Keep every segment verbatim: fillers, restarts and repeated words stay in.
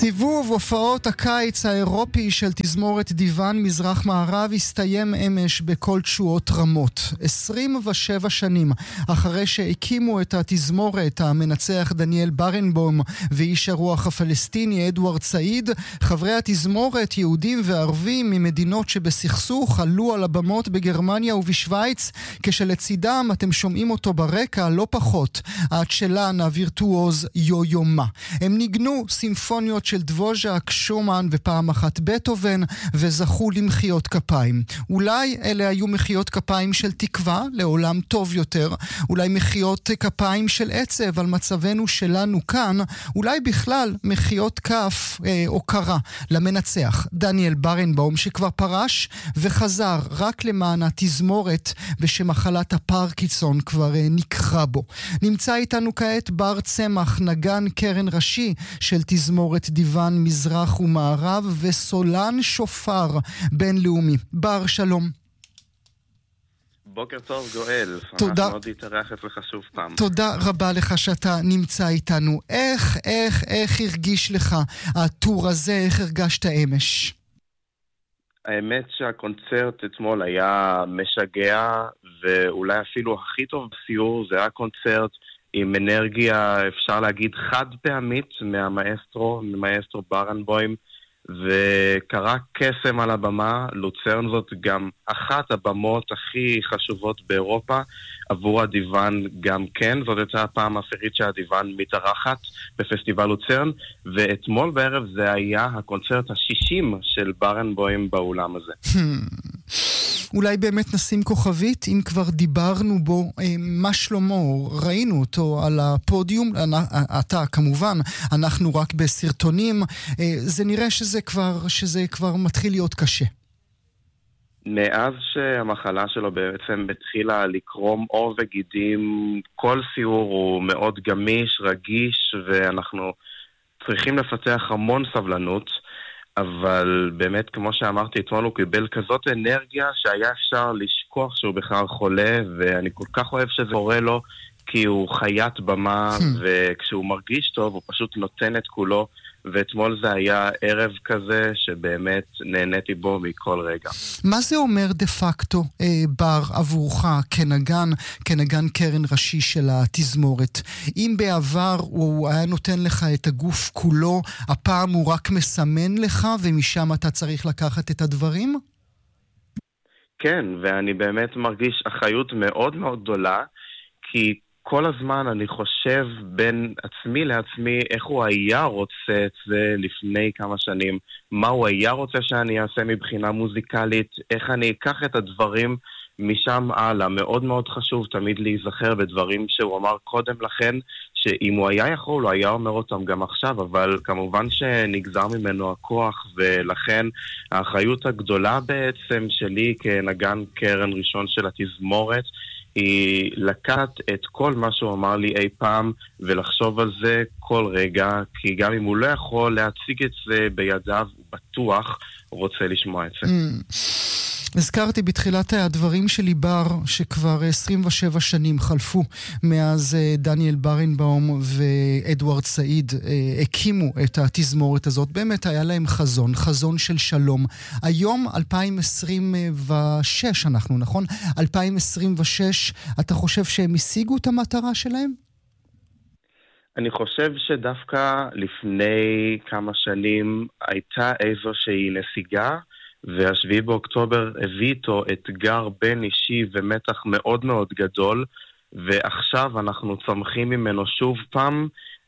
סיבוב הופעות הקיץ האירופי של תזמורת דיוון מזרח מערב הסתיים אמש בכל תשואות רמות. עשרים ושבע שנים אחרי שהקימו את התזמורת המנצח דניאל ברנבוים ואיש הרוח הפלסטיני אדוארד סעיד, חברי התזמורת, יהודים וערבים ממדינות שבסכסוך, עלו על הבמות בגרמניה ובשוויץ, כשלצידם אתם שומעים אותו ברקע לא פחות, האצ'לן הווירטואוז יו-יומה. הם ניגנו סימפוניות של דבוז'ק, שומן ופעם אחת בטהובן, וזכו למחיאות כפיים. אולי אלה היו מחיאות כפיים של תקווה לעולם טוב יותר, אולי מחיאות כפיים של עצב על מצבנו שלנו כאן, אולי בכלל מחיאות כף אה, או קרה למנצח דניאל ברנבוים, שכבר פרש וחזר רק למען התזמורת ושמחלת הפרקינסון כבר אה, נקרא בו. נמצא איתנו כעת בר צמח, נגן קרן ראשי של תזמורת דיוון מזרח ומערב וסולן שופר בינלאומי. בר, שלום. בוקר טוב גואל, תודה. אנחנו עוד להתארח אצלך שוב פעם. תודה רבה לך שאתה נמצא איתנו. איך, איך, איך הרגיש לך הטור הזה? איך הרגשת אמש? האמת שהקונצרט אתמול היה משגע, ואולי אפילו הכי טוב בסיור. זה היה קונצרט עם אנרגיה, אפשר להגיד, חד פעמית מהמאסטרו, ממאסטרו ברנבוים, וקרה קסם על הבמה. לוצרן זאת גם אחת הבמות הכי חשובות באירופה עבור הדיוון גם כן. זאת הייתה הפעם העשירית שהדיוון מתארחת בפסטיבל לוצרן, ואתמול בערב זה היה הקונצרט השישים של ברנבוים באולם הזה. אולי באמת נשים כוכבית, אם כבר דיברנו בו, מה שלמה, ראינו אותו על הפודיום, אתה כמובן, אנחנו רק בסרטונים, זה נראה שזה כבר, שזה כבר מתחיל להיות קשה. מאז שהמחלה שלו בעצם התחילה לקרום עור וגידים, כל סיור הוא מאוד גמיש, רגיש, ואנחנו צריכים לפתח המון סבלנות, אבל באמת, כמו שאמרתי, אתמול הוא קיבל כזאת אנרגיה שהיה אפשר לשכוח שהוא בכלל חולה, ואני כל כך אוהב שזה קורה לו, כי הוא חיית במה, וכשהוא מרגיש טוב הוא פשוט נותן את כולו, ואתמול זה היה ערב כזה שבאמת נהניתי בו מכל רגע. מה זה אומר דה פקטו, אה, בר, עבורך, כנגן, כנגן קרן ראשי של התזמורת? אם בעבר הוא היה נותן לך את הגוף כולו, הפעם הוא רק מסמן לך, ומשם אתה צריך לקחת את הדברים? כן, ואני באמת מרגיש אחריות מאוד מאוד גדולה, כי כל הזמן אני חושב בין עצמי לעצמי איך הוא היה רוצה את זה לפני כמה שנים, מה הוא היה רוצה שאני אעשה מבחינה מוזיקלית, איך אני אקח את הדברים משם הלאה. מאוד מאוד חשוב תמיד להיזכר בדברים שהוא אמר קודם לכן, שאם הוא היה יכול הוא היה אומר אותם גם עכשיו, אבל כמובן שנגזר ממנו הכוח, ולכן האחריות הגדולה בעצם שלי כנגן קרן ראשון של התזמורת היא לקחת את כל מה שהוא אמר לי אי פעם ולחשוב על זה כל רגע, כי גם אם הוא לא יכול להציג את זה בידיו, הוא בטוח רוצה לשמוע את זה. הזכרתי בתחילת הדברים שלי בר שכבר עשרים ושבע שנים חלפו מאז דניאל ברנבוים ואדוארד סעיד הקימו את התזמורת הזאת. באמת היה להם חזון, חזון של שלום. היום אלפיים עשרים ושש אנחנו, נכון? אלפיים עשרים ושש, אתה חושב שהם השיגו את המטרה שלהם? אני חושב שדווקא לפני כמה שנים הייתה איזושהי נסיגה, והשביעי באוקטובר הביא איתו אתגר בין אישי ומתח מאוד מאוד גדול, ועכשיו אנחנו צומחים ממנו שוב פעם.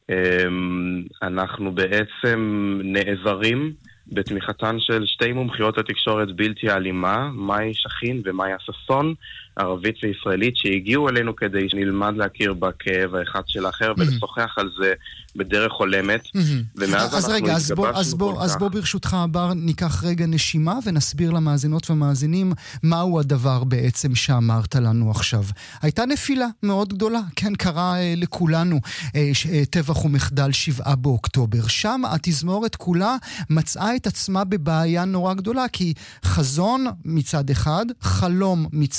אנחנו בעצם נעזרים בתמיכתן של שתי מומחיות התקשורת בלתי אלימה, מאי שכין ומאי ססון, ערבית וישראלית, שהגיעו אלינו כדי שנלמד להכיר בכאב האחד של האחר ולשוחח על זה בדרך הולמת. אז רגע, אז בוא, אז בוא, אז בוא ברשותך בר ניקח רגע נשימה ונסביר למאזינות ומאזינים מהו הדבר בעצם שאמרת לנו עכשיו. הייתה נפילה מאוד גדולה, כן, קרה אה, לכולנו אה, אה, טבח ומחדל שבעה באוקטובר. שם התזמורת כולה מצאה את עצמה בבעיה נורא גדולה, כי חזון מצד אחד, חלום מצד שני,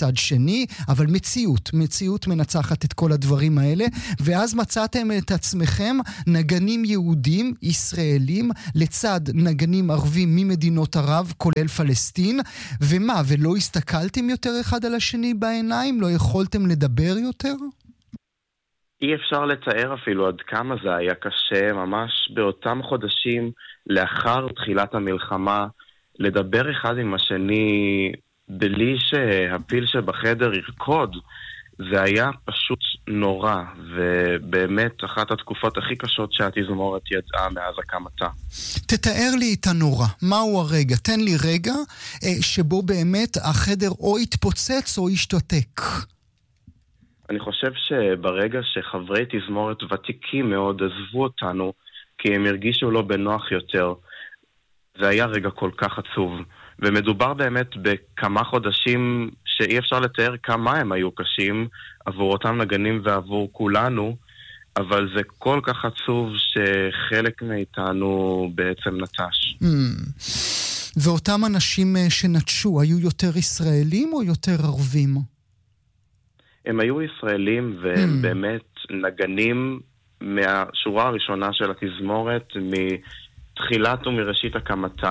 הגיוני, אבל מציאות, מציאות מנצחת את כל הדברים האלה, ואז מצאתם את עצמכם נגנים יהודים, ישראלים, לצד נגנים ערבים ממדינות ערב, כולל פלסטין, ומה, ולא הסתכלתם יותר אחד על השני בעיניים? לא יכולתם לדבר יותר? אי אפשר לתאר אפילו עד כמה זה היה קשה, ממש באותם חודשים לאחר תחילת המלחמה, לדבר אחד עם השני בלי שהפיל שבחדר ירקוד. זה היה פשוט נורא, ובאמת אחת התקופות הכי קשות שהתזמורת ידעה מאז הקמתה. תתאר לי את הנורא, מהו הרגע? תן לי רגע אה, שבו באמת החדר או התפוצץ או השתתק. אני חושב שברגע שחברי תזמורת ותיקים מאוד עזבו אותנו, כי הם הרגישו לא בנוח יותר, זה היה רגע כל כך עצוב. ומדובר באמת בכמה חודשים שאי אפשר לתאר כמה הם היו קשים עבור אותם נגנים ועבור כולנו, אבל זה כל כך עצוב שחלק מאיתנו בעצם נטש. Mm. ואותם אנשים שנטשו, היו יותר ישראלים או יותר ערבים? הם היו ישראלים והם mm. באמת נגנים מהשורה הראשונה של התזמורת, מתחילת ומראשית הקמתה.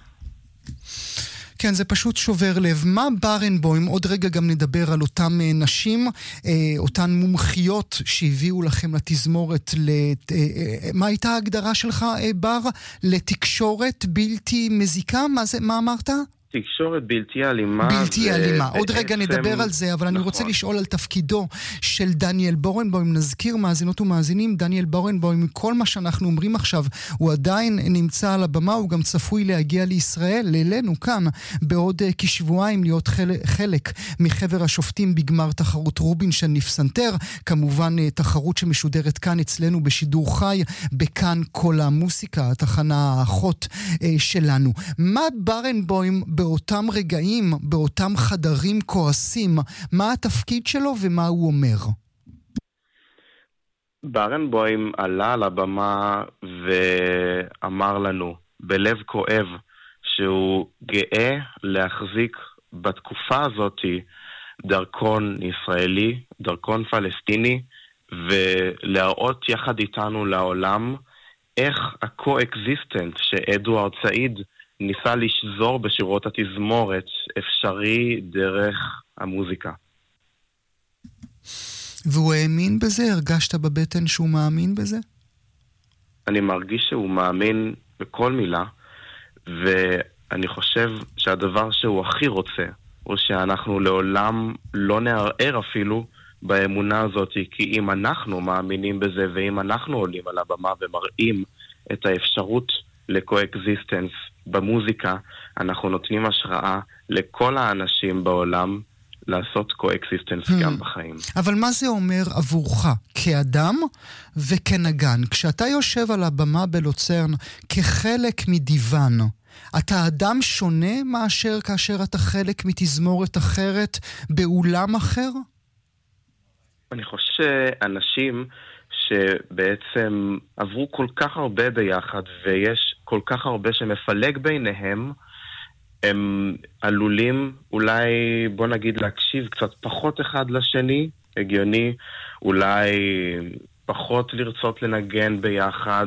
כן, זה פשוט שובר לב. מה ברנבוים, עוד רגע גם נדבר על אותם נשים, אותן מומחיות שהביאו לכם לתזמורת, לת... מה הייתה ההגדרה שלך, בר? לתקשורת בלתי מזיקה? מה, זה, מה אמרת? תקשורת בלתי אלימה. בלתי ו... אלימה. עוד רגע נדבר על זה, אבל נכון. אני רוצה לשאול על תפקידו של דניאל ברנבוים. נזכיר מאזינות ומאזינים, דניאל ברנבוים, כל מה שאנחנו אומרים עכשיו, הוא עדיין נמצא על הבמה, הוא גם צפוי להגיע לישראל, אלינו כאן, בעוד כשבועיים להיות חלק, חלק מחבר השופטים בגמר תחרות רובינשטיין לפסנתר, כמובן תחרות שמשודרת כאן אצלנו בשידור חי, בכאן כל המוסיקה, התחנה האחות שלנו. מה ברנבוים באותם רגעים, באותם חדרים כועסים, מה התפקיד שלו ומה הוא אומר? ברנבוים עלה על הבמה ואמר לנו בלב כואב שהוא גאה להחזיק בתקופה הזאת דרכון ישראלי, דרכון פלסטיני, ולהראות יחד איתנו לעולם איך הקו-אקזיסטנט שאדוארד סעיד ניסה לשזור בשירות התזמורת אפשרי דרך המוזיקה. והוא האמין בזה? הרגשת בבטן שהוא מאמין בזה? אני מרגיש שהוא מאמין בכל מילה, ואני חושב שהדבר שהוא הכי רוצה הוא שאנחנו לעולם לא נערער אפילו באמונה הזאת, כי אם אנחנו מאמינים בזה ואם אנחנו עולים על הבמה ומראים את האפשרות לקו-אקזיסטנס במוזיקה, אנחנו נותנים השראה לכל האנשים בעולם לעשות קו-אקזיסטנס hmm. גם בחיים. אבל מה זה אומר עבורך כאדם וכנגן? כשאתה יושב על הבמה בלוצרן כחלק מדיוון, אתה אדם שונה מאשר כאשר אתה חלק מתזמורת אחרת באולם אחר? אני חושב שאנשים שבעצם עברו כל כך הרבה ביחד ויש כל כך הרבה שמפלג ביניהם, הם עלולים אולי, בוא נגיד, להקשיב קצת פחות אחד לשני, הגיוני, אולי פחות לרצות לנגן ביחד,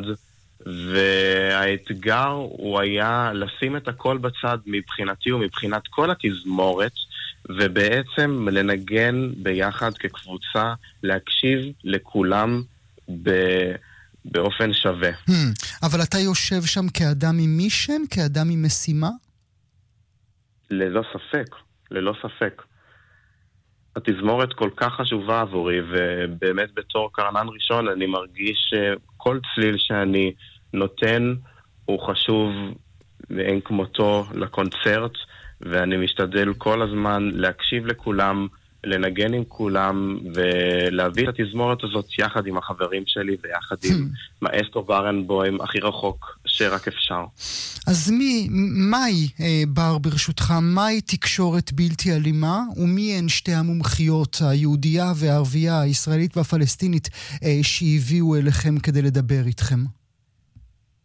והאתגר הוא היה לשים את הכל בצד מבחינתי ומבחינת כל התזמורת, ובעצם לנגן ביחד כקבוצה, להקשיב לכולם ב- באופן שווה. Hmm, אבל אתה יושב שם כאדם עם מישן, כאדם עם משימה? ללא ספק, ללא ספק. התזמורת כל כך חשובה עבורי, ובאמת בתור קרנן ראשון אני מרגיש שכל צליל שאני נותן הוא חשוב ואין כמותו לקונצרט, ואני משתדל כל הזמן להקשיב לכולם, לנגן עם כולם, ולהביא את התזמורת הזאת יחד עם החברים שלי ויחד עם מאסטרו ברנבוים הכי רחוק שרק אפשר. אז מי, מהי, בר ברשותך, מהי תקשורת בלתי אלימה, ומי הן שתי המומחיות, היהודייה והערבייה, הישראלית והפלסטינית, שהביאו אליכם כדי לדבר איתכם?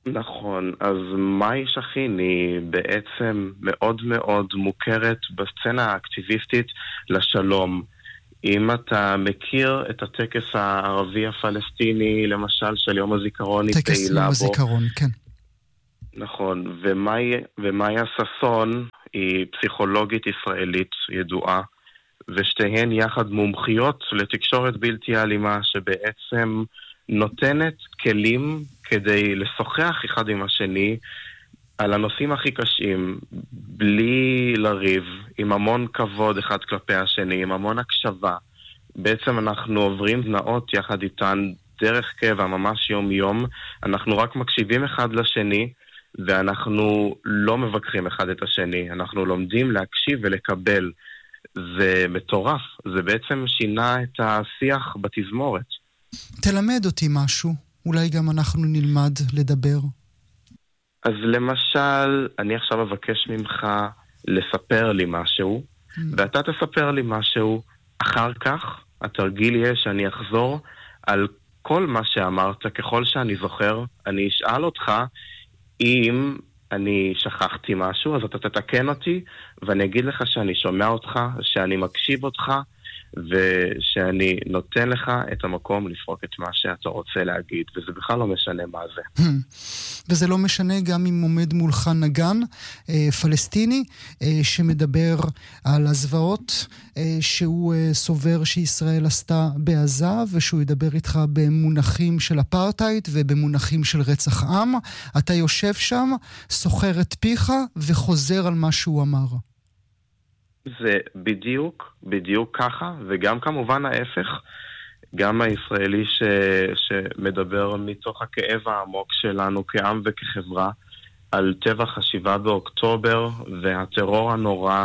נכון, אז מאי שכין היא בעצם מאוד מאוד מוכרת בסצנה האקטיביסטית לשלום. אם אתה מכיר את הטקס הערבי הפלסטיני, למשל של יום הזיכרון, היא טקס פעילה יום בו. הזיכרון, כן. נכון, ומאיה ששון היא פסיכולוגית ישראלית ידועה, ושתיהן יחד מומחיות לתקשורת בלתי אלימה, שבעצם נותנת כלים כדי לשוחח אחד עם השני על הנושאים הכי קשים, בלי לריב, עם המון כבוד אחד כלפי השני, עם המון הקשבה. בעצם אנחנו עוברים תנאות יחד איתן דרך קבע, ממש יום יום. אנחנו רק מקשיבים אחד לשני, ואנחנו לא מבקרים אחד את השני. אנחנו לומדים להקשיב ולקבל. זה מטורף. זה בעצם שינה את השיח בתזמורת. תלמד אותי משהו. אולי גם אנחנו נלמד לדבר. אז למשל, אני עכשיו אבקש ממך לספר לי משהו, mm. ואתה תספר לי משהו. אחר כך התרגיל יהיה שאני אחזור על כל מה שאמרת, ככל שאני זוכר. אני אשאל אותך אם אני שכחתי משהו, אז אתה תתקן אותי, ואני אגיד לך שאני שומע אותך, שאני מקשיב אותך, ושאני נותן לך את המקום לפרוק את מה שאתה רוצה להגיד, וזה בכלל לא משנה מה זה. וזה לא משנה גם אם עומד מולך נגן פלסטיני שמדבר על הזוועות שהוא סובר שישראל עשתה בעזה, ושהוא ידבר איתך במונחים של אפרטייד ובמונחים של רצח עם. אתה יושב שם, סוחר את פיך וחוזר על מה שהוא אמר. זה בדיוק, בדיוק ככה, וגם כמובן ההפך, גם הישראלי ש... שמדבר מתוך הכאב העמוק שלנו כעם וכחברה, על טבח השבעה באוקטובר והטרור הנורא.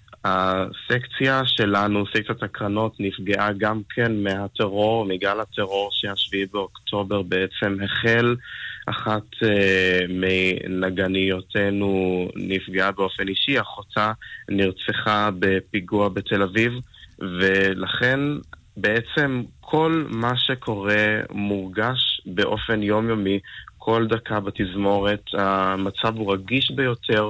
הסקציה שלנו, סקציית הקרנות, נפגעה גם כן מהטרור, מגל הטרור שהשביעי באוקטובר בעצם החל. אחת uh, מנגניותינו נפגעה באופן אישי, אחותה נרצחה בפיגוע בתל אביב, ולכן בעצם כל מה שקורה מורגש באופן יומיומי, כל דקה בתזמורת. המצב הוא רגיש ביותר,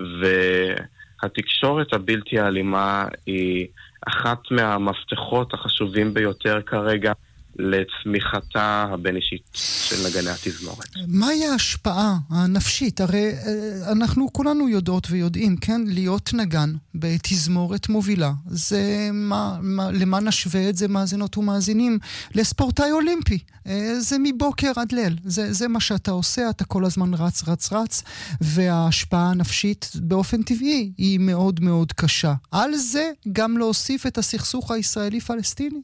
והתקשורת הבלתי האלימה היא אחת מהמפתחות החשובים ביותר כרגע לצמיחתה הבין-אישית של נגני התזמורת. מהי ההשפעה הנפשית? הרי אנחנו כולנו יודעות ויודעים, כן? להיות נגן בתזמורת מובילה. זה מה, מה, למה נשווה את זה מאזינות ומאזינים? לספורטאי אולימפי. זה מבוקר עד ליל. זה, זה מה שאתה עושה, אתה כל הזמן רץ, רץ, רץ, וההשפעה הנפשית באופן טבעי היא מאוד מאוד קשה. על זה גם להוסיף את הסכסוך הישראלי-פלסטיני.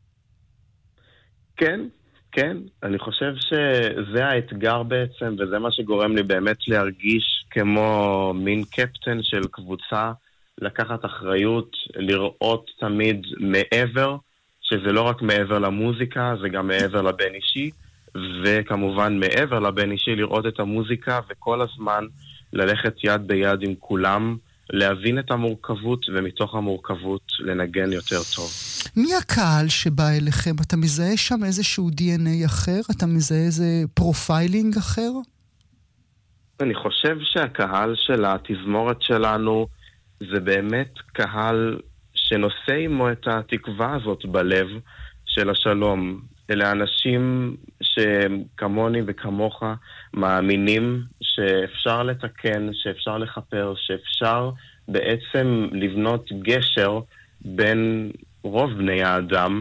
כן, כן. אני חושב שזה האתגר בעצם, וזה מה שגורם לי באמת להרגיש כמו מין קפטן של קבוצה, לקחת אחריות, לראות תמיד מעבר, שזה לא רק מעבר למוזיקה, זה גם מעבר לבין אישי, וכמובן מעבר לבין אישי לראות את המוזיקה, וכל הזמן ללכת יד ביד עם כולם, להבין את המורכבות, ומתוך המורכבות לנגן יותר טוב. מי הקהל שבא אליכם? אתה מזהה שם איזשהו די אן איי אחר? אתה מזהה איזה פרופיילינג אחר? אני חושב שהקהל של התזמורת שלנו זה באמת קהל שנושא עמו את התקווה הזאת בלב של השלום. אלה אנשים שכמוני וכמוך מאמינים שאפשר לתקן, שאפשר לחפר, שאפשר בעצם לבנות גשר בין רוב בני האדם.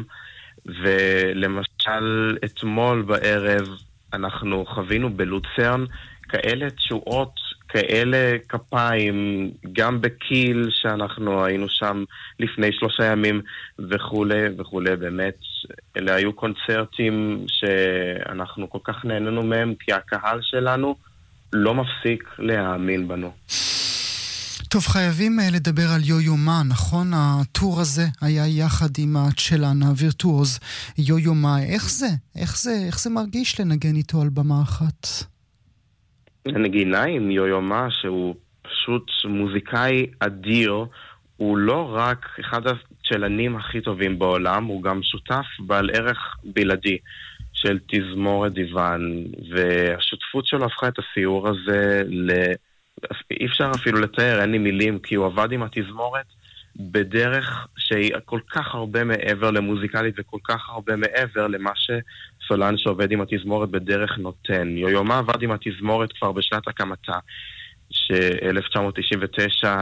ולמשל אתמול בערב אנחנו חווינו בלוצרן כאלה תשועות, כאלה כפיים, גם בקיל שאנחנו היינו שם לפני שלושה ימים וכולי וכולי. באמת אלה היו קונצרטים שאנחנו כל כך נהנינו מהם, כי הקהל שלנו לא מפסיק להאמין בנו. טוב, חייבים לדבר על יו-יו מה, נכון? הטור הזה היה יחד עם הצ'לן, הווירטואוז יו-יו מה. איך זה? איך זה? איך זה מרגיש לנגן איתו על במה אחת? הנגינה עם יו-יו מה, שהוא פשוט מוזיקאי אדיר, הוא לא רק אחד הצ'לנים הכי טובים בעולם, הוא גם שותף בעל ערך בלעדי של תזמורת דיוון, והשותפות שלו הפכה את הסיור הזה ל... אי אפשר אפילו לתאר, אין לי מילים, כי הוא עבד עם התזמורת בדרך שהיא כל כך הרבה מעבר למוזיקלית וכל כך הרבה מעבר למה שסולן שעובד עם התזמורת בדרך נותן. יו-יומה עבד עם התזמורת כבר בשנת הקמתה, ש-אלף תשע מאות תשעים ותשע